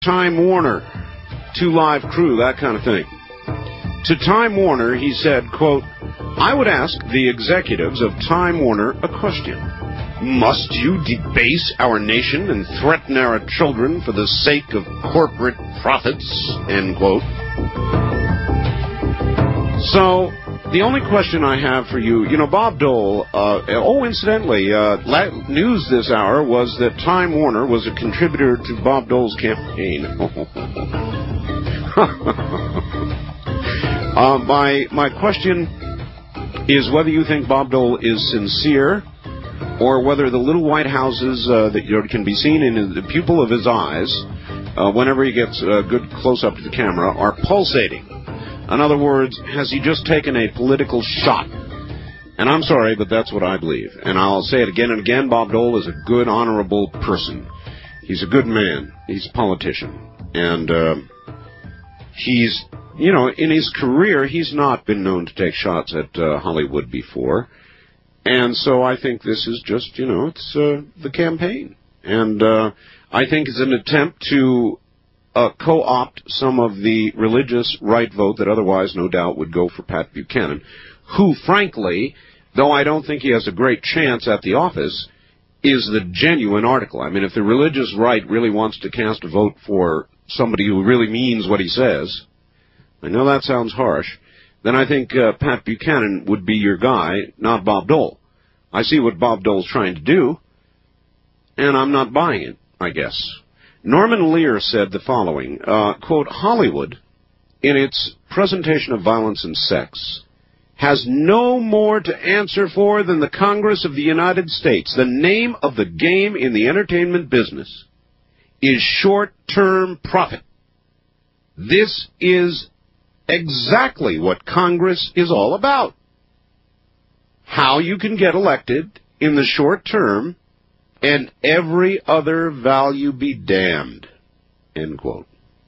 Time Warner, 2 Live Crew, that kind of thing. To Time Warner, he said, quote, "I would ask the executives of Time Warner a question. Must you debase our nation and threaten our children for the sake of corporate profits?" End quote. So, the only question I have for you, Bob Dole, incidentally, news this hour was that Time Warner was a contributor to Bob Dole's campaign. My question is whether you think Bob Dole is sincere, or whether the little white houses that can be seen in the pupil of his eyes, whenever he gets a good close-up to the camera, are pulsating. In other words, has he just taken a political shot? And I'm sorry, but that's what I believe. And I'll say it again and again, Bob Dole is a good, honorable person. He's a good man. He's a politician. And he's, in his career, he's not been known to take shots at Hollywood before. And so I think this is just, it's the campaign. And I think it's an attempt to co-opt some of the religious right vote that otherwise, no doubt, would go for Pat Buchanan, who, frankly, though I don't think he has a great chance at the office, is the genuine article. I mean, if the religious right really wants to cast a vote for somebody who really means what he says, I know that sounds harsh, then I think Pat Buchanan would be your guy, not Bob Dole. I see what Bob Dole's trying to do, and I'm not buying it, I guess. Norman Lear said the following, quote, "Hollywood, in its presentation of violence and sex, has no more to answer for than the Congress of the United States. The name of the game in the entertainment business is short-term profit. This is exactly what Congress is all about. How you can get elected in the short term and every other value be damned." End quote.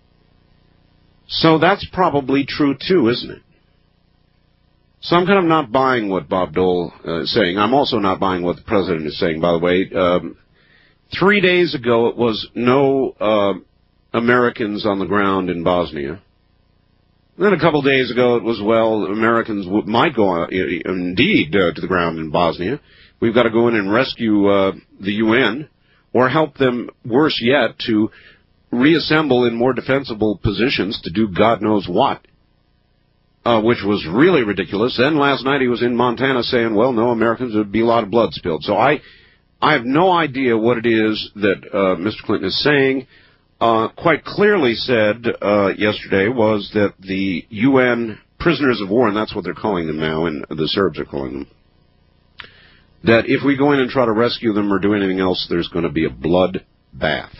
So that's probably true too, isn't it? So I'm kind of not buying what Bob Dole is saying. I'm also not buying what the president is saying, by the way. 3 days ago, it was no Americans on the ground in Bosnia. Then a couple days ago, it was, well, Americans might go indeed to the ground in Bosnia. We've got to go in and rescue the UN, or help them, worse yet, to reassemble in more defensible positions to do God knows what, which was really ridiculous. Then last night he was in Montana saying, well, no Americans, there would be a lot of blood spilled. So I have no idea what it is that Mr. Clinton is saying. Quite clearly said yesterday was that the UN prisoners of war, and that's what they're calling them now, and the Serbs are calling them, that if we go in and try to rescue them or do anything else, there's going to be a blood bath.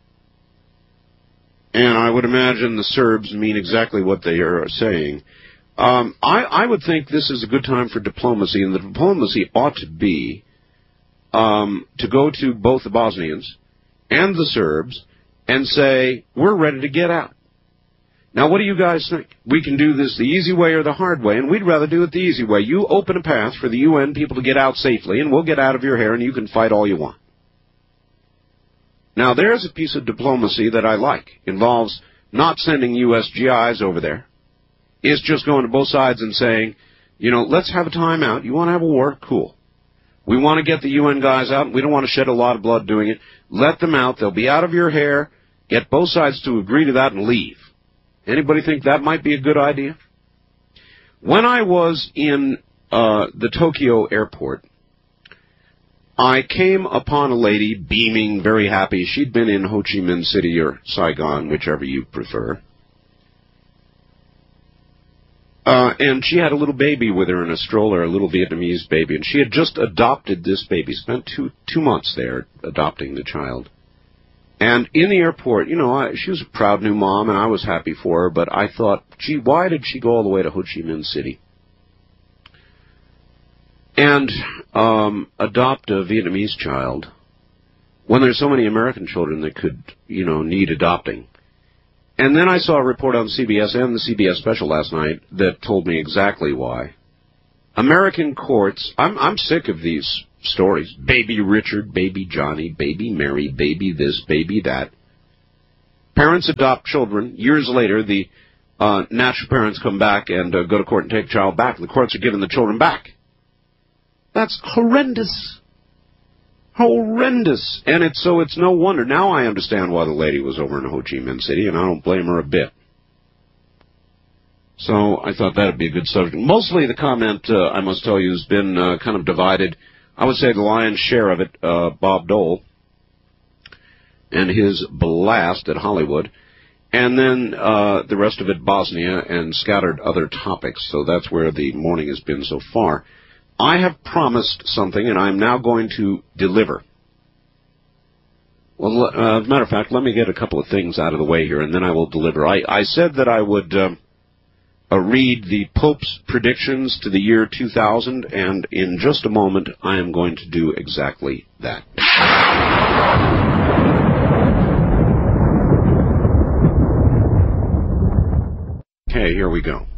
And I would imagine the Serbs mean exactly what they are saying. I would think this is a good time for diplomacy, and the diplomacy ought to be to go to both the Bosnians and the Serbs and say, we're ready to get out. Now, what do you guys think? We can do this the easy way or the hard way, and we'd rather do it the easy way. You open a path for the UN people to get out safely, and we'll get out of your hair, and you can fight all you want. Now, there's a piece of diplomacy that I like. Involves not sending U.S. GIs over there. It's just going to both sides and saying, let's have a timeout. You want to have a war? Cool. We want to get the UN guys out. We don't want to shed a lot of blood doing it. Let them out. They'll be out of your hair. Get both sides to agree to that and leave. Anybody think that might be a good idea? When I was in the Tokyo airport, I came upon a lady beaming, very happy. She'd been in Ho Chi Minh City or Saigon, whichever you prefer. And she had a little baby with her in a stroller, a little Vietnamese baby, and she had just adopted this baby, spent two months there adopting the child. And in the airport, she was a proud new mom, and I was happy for her, but I thought, gee, why did she go all the way to Ho Chi Minh City and adopt a Vietnamese child when there's so many American children that could, need adopting? And then I saw a report on CBS and the CBS special last night that told me exactly why. American courts, I'm sick of these stories. Baby Richard, baby Johnny, baby Mary, baby this, baby that. Parents adopt children. Years later, the natural parents come back and go to court and take the child back. The courts are giving the children back. That's horrendous. Horrendous. And it's no wonder. Now I understand why the lady was over in Ho Chi Minh City, and I don't blame her a bit. So I thought that would be a good subject. Mostly the comment, I must tell you, has been kind of divided. I would say the lion's share of it, Bob Dole and his blast at Hollywood, and then the rest of it, Bosnia, and scattered other topics. So that's where the morning has been so far. I have promised something, and I'm now going to deliver. Well, as a matter of fact, let me get a couple of things out of the way here, and then I will deliver. I said that I would read the Pope's predictions to the year 2000, and in just a moment, I am going to do exactly that. Okay, here we go.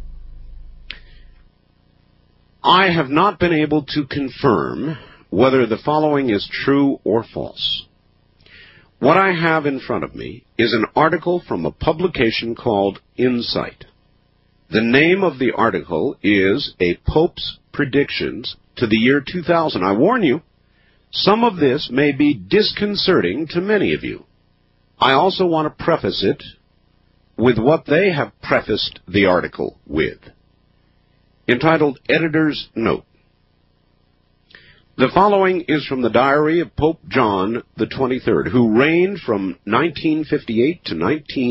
I have not been able to confirm whether the following is true or false. What I have in front of me is an article from a publication called Insight. The name of the article is A Pope's Predictions to the Year 2000. I warn you, some of this may be disconcerting to many of you. I also want to preface it with what they have prefaced the article with, entitled Editor's Note. The following is from the diary of Pope John the 23rd, who reigned from 1958 to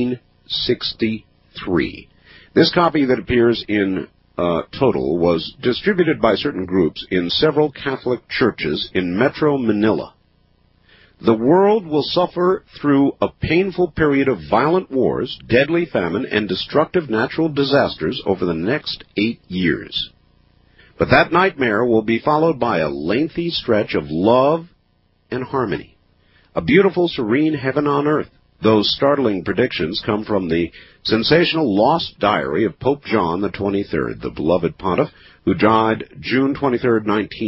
1963. This copy that appears in total was distributed by certain groups in several Catholic churches in Metro Manila. The world will suffer through a painful period of violent wars, deadly famine, and destructive natural disasters over the next 8 years. But that nightmare will be followed by a lengthy stretch of love and harmony, a beautiful, serene heaven on earth. Those startling predictions come from the sensational lost diary of Pope John the 23rd, the beloved pontiff, who died June 23rd,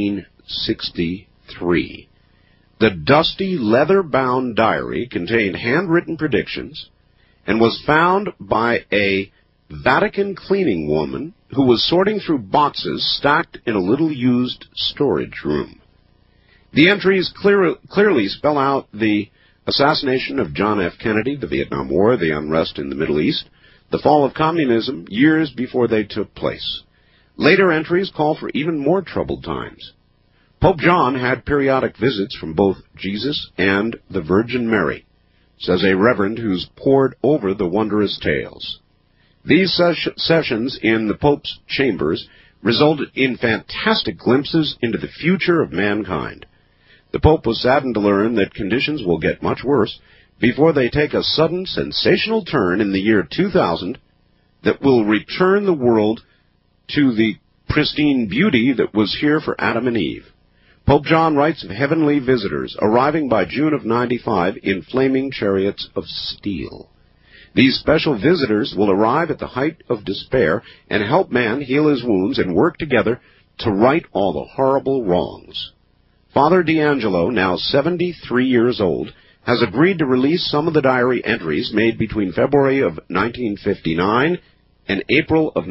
1963. The dusty, leather-bound diary contained handwritten predictions and was found by a Vatican cleaning woman who was sorting through boxes stacked in a little-used storage room. The entries clearly spell out the assassination of John F. Kennedy, the Vietnam War, the unrest in the Middle East, the fall of communism years before they took place. Later entries call for even more troubled times. Pope John had periodic visits from both Jesus and the Virgin Mary, says a reverend who's pored over the wondrous tales. These sessions in the Pope's chambers resulted in fantastic glimpses into the future of mankind. The Pope was saddened to learn that conditions will get much worse before they take a sudden, sensational turn in the year 2000 that will return the world to the pristine beauty that was here for Adam and Eve. Pope John writes of heavenly visitors arriving by June of 95 in flaming chariots of steel. These special visitors will arrive at the height of despair and help man heal his wounds and work together to right all the horrible wrongs. Father D'Angelo, now 73 years old, has agreed to release some of the diary entries made between February of 1959 and April of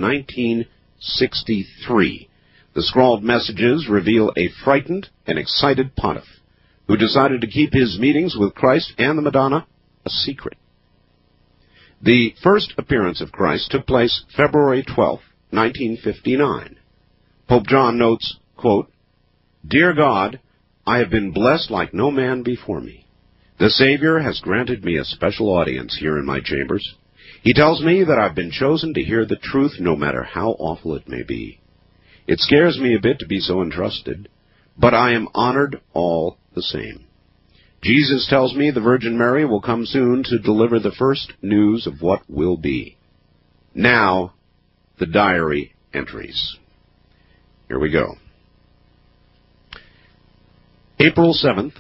1963. The scrawled messages reveal a frightened and excited pontiff who decided to keep his meetings with Christ and the Madonna a secret. The first appearance of Christ took place February 12, 1959. Pope John notes, quote, "Dear God, I have been blessed like no man before me. The Savior has granted me a special audience here in my chambers. He tells me that I've been chosen to hear the truth no matter how awful it may be. It scares me a bit to be so entrusted, but I am honored all the same. Jesus tells me the Virgin Mary will come soon to deliver the first news of what will be." Now, the diary entries. Here we go. April 7th,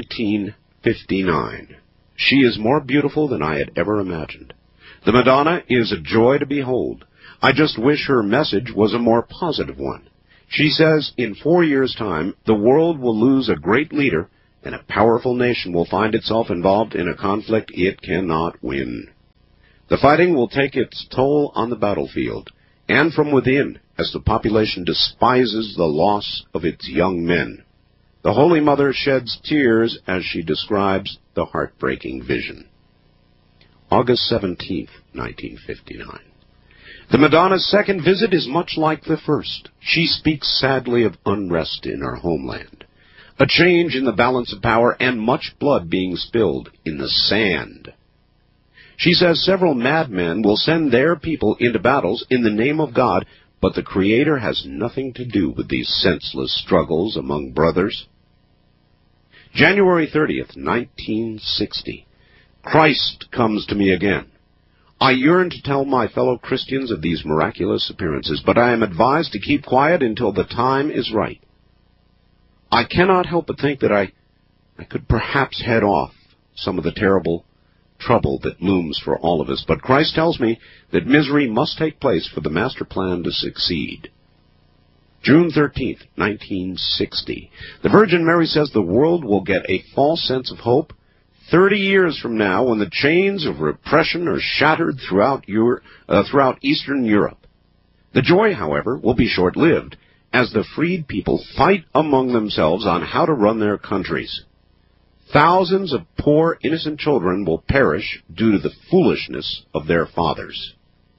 1959. She is more beautiful than I had ever imagined. The Madonna is a joy to behold. I just wish her message was a more positive one. She says in 4 years' time, the world will lose a great leader and a powerful nation will find itself involved in a conflict it cannot win. The fighting will take its toll on the battlefield, and from within, as the population despises the loss of its young men. The Holy Mother sheds tears as she describes the heartbreaking vision. August 17th, 1959. The Madonna's second visit is much like the first. She speaks sadly of unrest in our homeland, a change in the balance of power, and much blood being spilled in the sand. She says several madmen will send their people into battles in the name of God, but the Creator has nothing to do with these senseless struggles among brothers. January 30th, 1960. Christ comes to me again. I yearn to tell my fellow Christians of these miraculous appearances, but I am advised to keep quiet until the time is right. I cannot help but think that I could perhaps head off some of the terrible trouble that looms for all of us, but Christ tells me that misery must take place for the master plan to succeed. June 13th, 1960. The Virgin Mary says the world will get a false sense of hope 30 years from now, when the chains of repression are shattered throughout Eastern Europe. The joy, however, will be short-lived, as the freed people fight among themselves on how to run their countries. Thousands of poor, innocent children will perish due to the foolishness of their fathers.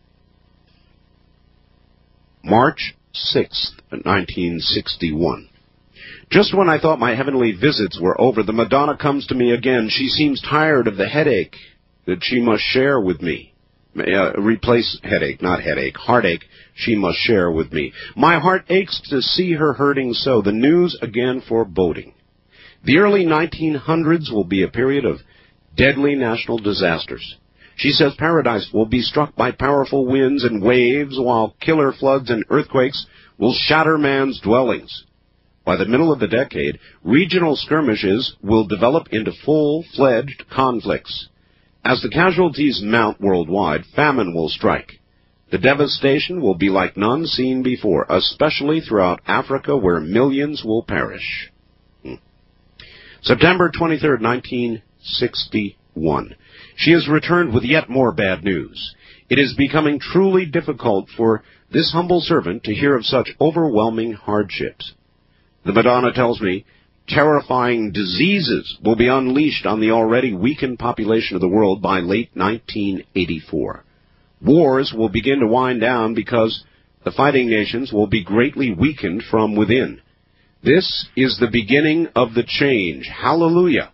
March 6th, 1961. Just when I thought my heavenly visits were over, the Madonna comes to me again. She seems tired of the headache that she must share with me. Replace headache, not headache. Heartache she must share with me. My heart aches to see her hurting so. The news again foreboding. The early 1900s will be a period of deadly national disasters. She says paradise will be struck by powerful winds and waves, while killer floods and earthquakes will shatter man's dwellings. By the middle of the decade, regional skirmishes will develop into full-fledged conflicts. As the casualties mount worldwide, famine will strike. The devastation will be like none seen before, especially throughout Africa, where millions will perish. September 23rd, 1961. She has returned with yet more bad news. It is becoming truly difficult for this humble servant to hear of such overwhelming hardships. The Madonna tells me terrifying diseases will be unleashed on the already weakened population of the world by late 1984. Wars will begin to wind down because the fighting nations will be greatly weakened from within. This is the beginning of the change. Hallelujah.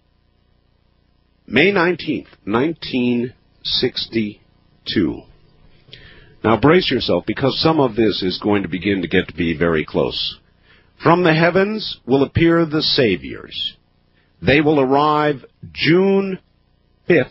May 19th, 1962. Now brace yourself, because some of this is going to begin to get to be very close. From the heavens will appear the Saviors. They will arrive June 5th,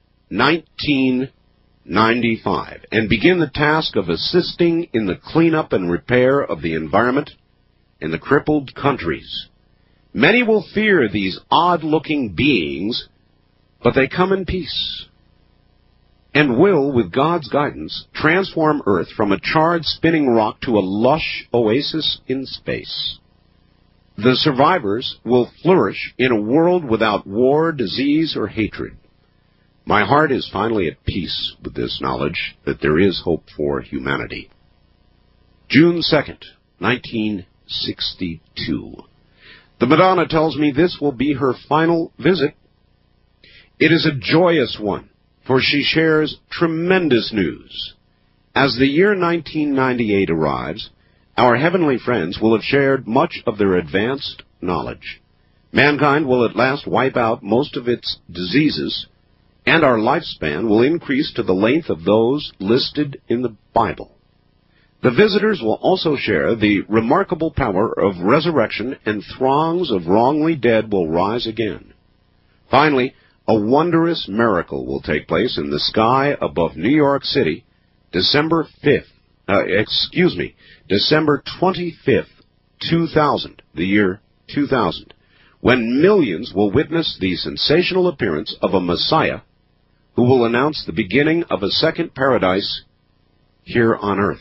1995, and begin the task of assisting in the cleanup and repair of the environment in the crippled countries. Many will fear these odd-looking beings, but they come in peace, and will, with God's guidance, transform Earth from a charred spinning rock to a lush oasis in space. The survivors will flourish in a world without war, disease, or hatred. My heart is finally at peace with this knowledge that there is hope for humanity. June 2nd, 1962. The Madonna tells me this will be her final visit. It is a joyous one, for she shares tremendous news. As the year 1998 arrives, our heavenly friends will have shared much of their advanced knowledge. Mankind will at last wipe out most of its diseases, and our lifespan will increase to the length of those listed in the Bible. The visitors will also share the remarkable power of resurrection, and throngs of wrongly dead will rise again. Finally, a wondrous miracle will take place in the sky above New York City, December 25th, 2000, the year 2000, when millions will witness the sensational appearance of a Messiah who will announce the beginning of a second paradise here on earth.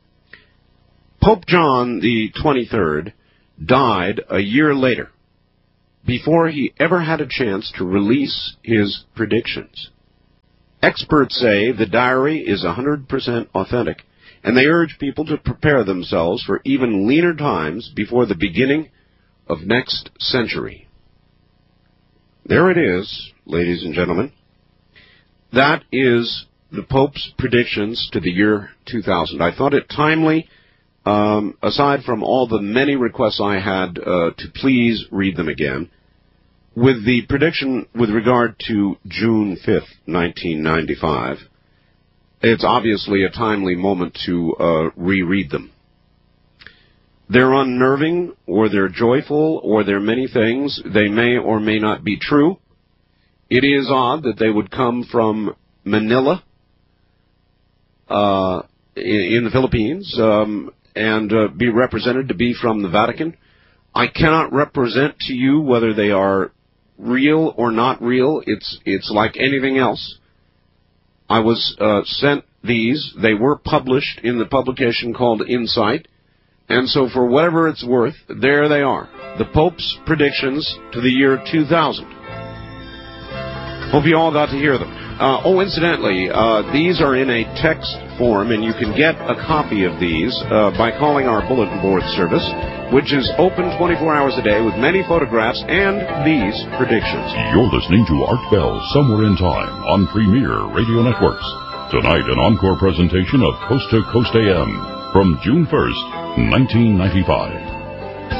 Pope John the 23rd died a year later. before he ever had a chance to release his predictions. Experts say the diary is 100% authentic, and they urge people to prepare themselves for even leaner times before the beginning of next century. There it is, ladies and gentlemen. That is the Pope's predictions to the year 2000. I thought it timely, aside from all the many requests I had to please read them again, with the prediction with regard to June 5th, 1995. It's obviously a timely moment to reread them. They're unnerving, or they're joyful, or they're many things. They may or may not be true. It is odd that they would come from Manila in the Philippines and be represented to be from the Vatican. I cannot represent to you whether they are real or not real. It's like anything else. I was sent these. They were published in the publication called Insight. And so for whatever it's worth, there they are. The Pope's predictions to the year 2000. Hope you all got to hear them. Incidentally, these are in a text form, and you can get a copy of these by calling our bulletin board service, which is open 24 hours a day with many photographs and these predictions. You're listening to Art Bell, Somewhere in Time, on Premier Radio Networks. Tonight, an encore presentation of Coast to Coast AM from June 1st, 1995.